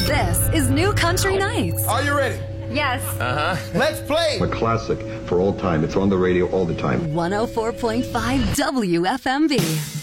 This is New Country Nights. Are you ready? Yes. Let's play. A classic for all time. It's on the radio all the time. 104.5 WFMB.